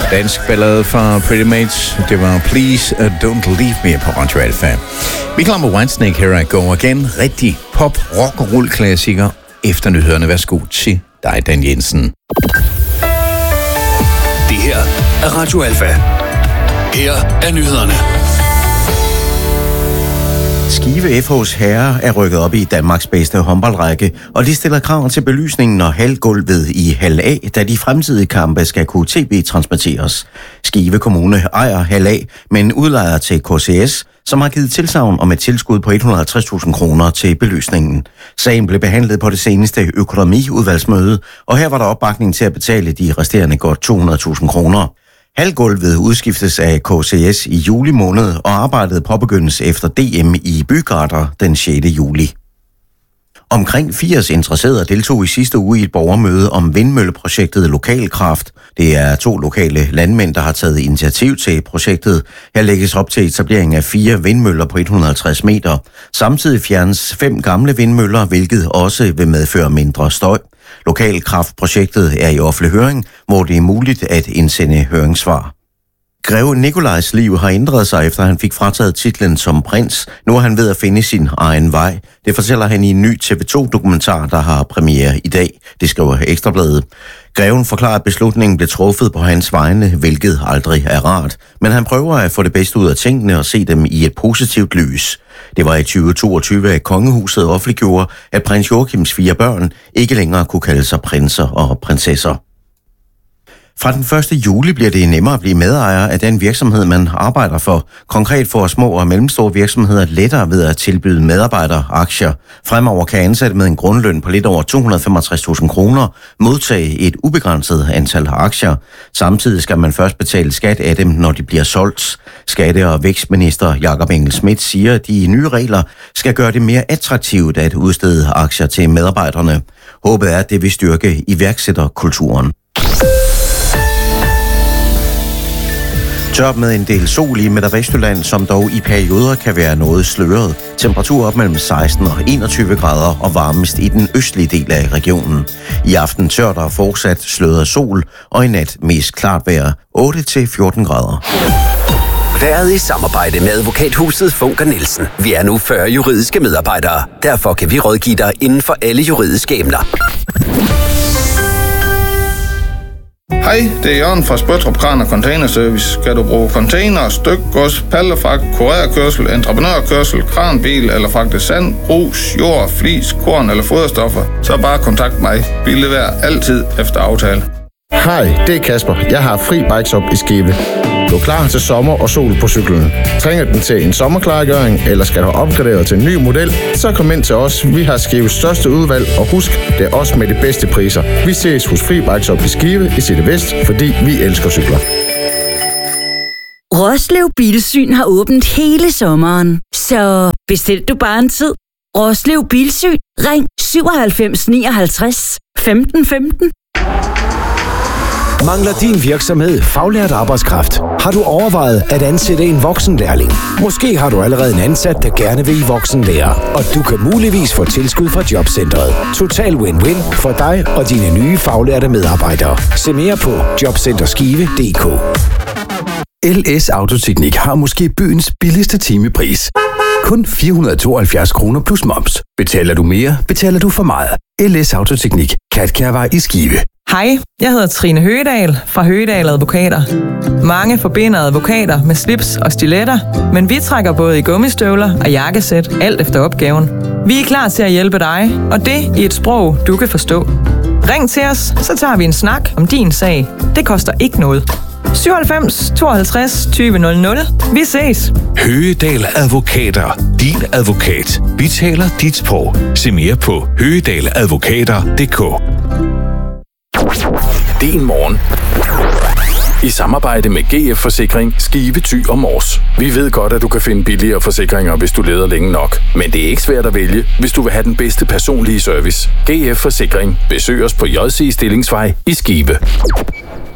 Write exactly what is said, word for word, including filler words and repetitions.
Dansk ballade fra Pretty Mates. Det var Please uh, Don't Leave Me på Radio Alpha. Vi klammer Whitesnake Here I Go Again. Rigtig pop, rock og roll klassiker. Efter nyhederne, værsgo til dig, Dan Jensen. Det her er Radio Alpha. Her er nyhederne. Skive F H's herrer er rykket op i Danmarks bedste håndboldrække, og de stiller krav til belysningen og halvgulvet i Hal A, da de fremtidige kampe skal kunne tv-transporteres. Skive Kommune ejer Hal A, men udlejer til K C S, som har givet tilsagn om et tilskud på et hundrede og halvtreds tusind kroner til belysningen. Sagen blev behandlet på det seneste økonomiudvalgsmøde, og her var der opbakning til at betale de resterende godt to hundrede tusind kroner. Halvgulvet udskiftes af K C S i juli måned, og arbejdet påbegyndes efter D M i Bygarter den sjette juli. Omkring firs interesserede deltog i sidste uge i et borgermøde om vindmølleprojektet Lokalkraft. Det er to lokale landmænd, der har taget initiativ til projektet. Her lægges op til etablering af fire vindmøller på et hundrede og halvtreds meter. Samtidig fjernes fem gamle vindmøller, hvilket også vil medføre mindre støj. Lokalkraftprojektet er i offentlig høring, hvor det er muligt at indsende høringssvar. Greve Nikolajs liv har ændret sig, efter han fik frataget titlen som prins. Nu er han ved at finde sin egen vej. Det fortæller han i en ny T V to-dokumentar, der har premiere i dag. Det skriver Ekstrabladet. Greven forklarer, at beslutningen blev truffet på hans vegne, hvilket aldrig er rart. Men han prøver at få det bedste ud af tingene og se dem i et positivt lys. Det var i tyve toogtyve, at kongehuset offentliggjorde, at prins Joachims fire børn ikke længere kunne kalde sig prinser og prinsesser. Fra den første juli bliver det nemmere at blive medejer af den virksomhed, man arbejder for. Konkret får små og mellemstore virksomheder lettere ved at tilbyde medarbejderaktier. Fremover kan ansatte med en grundløn på lidt over to hundrede og femogtres tusind kroner modtage et ubegrænset antal aktier. Samtidig skal man først betale skat af dem, når de bliver solgt. Skatte- og vækstminister Jakob Engel-Schmidt siger, at de nye regler skal gøre det mere attraktivt at udstede aktier til medarbejderne. Håbet er, at det vil styrke iværksætterkulturen. Tørt med en del sol i Midt- og Vestjylland, som dog i perioder kan være noget sløret. Temperatur op mellem seksten og enogtyve grader og varmest i den østlige del af regionen. I aften tørt og fortsat sløret sol, og i nat mest klart vejr otte til fjorten grader. Været i samarbejde med advokathuset Funker Nielsen. Vi er nu fyrre juridiske medarbejdere. Derfor kan vi rådgive dig inden for alle juridiske emner. Hej, det er Jørgen fra Spøttrup Kran og Container Service. Skal du bruge container, stykgods, pallefragt, kurerkørsel, entreprenørkørsel, kranbil eller fragte sand, grus, jord, flis, korn eller foderstoffer, så bare kontakt mig. Vi leverer altid efter aftale. Hej, det er Kasper. Jeg har fri bikeshop i Skive. Du er klar til sommer og sol på cyklen. Trænger den til en sommerklargøring, eller skal du opgradere til en ny model, så kom ind til os. Vi har Skives største udvalg, og husk, det er os med de bedste priser. Vi ses hos Fri Bikeshop i Skive i City Vest, fordi vi elsker cykler. Roslev Bilsyn har åbent hele sommeren, så bestil du bare en tid. Roslev Bilsyn. Ring syvoghalvfems nioghalvtreds femten femten. Mangler din virksomhed faglært arbejdskraft? Har du overvejet at ansætte en voksenlærling? Måske har du allerede en ansat, der gerne vil i voksenlære, og du kan muligvis få tilskud fra Jobcentret. Total win-win for dig og dine nye faglærte medarbejdere. Se mere på jobcenterskive punktum d k. L S Autoteknik har måske byens billigste timepris. Kun fire hundrede og tooghalvfjerds kroner plus moms. Betaler du mere, betaler du for meget. L S Autoteknik. Katkærvej i Skive. Hej, jeg hedder Trine Høgedal fra Høgedal Advokater. Mange forbinder advokater med slips og stiletter, men vi trækker både i gummistøvler og jakkesæt, alt efter opgaven. Vi er klar til at hjælpe dig, og det i et sprog, du kan forstå. Ring til os, så tager vi en snak om din sag. Det koster ikke noget. syvoghalvfems tooghalvtreds tyve nul nul. Vi ses. Høgedal Advokater. Din advokat. Vi taler dit sprog. Se mere på høgedaladvokater punktum d k. Din morgen. I samarbejde med G F Forsikring, Skive, Thy og Mors. Vi ved godt, at du kan finde billigere forsikringer, hvis du leder længe nok. Men det er ikke svært at vælge, hvis du vil have den bedste personlige service. G F Forsikring. Besøg os på J C Stillingsvej i Skive.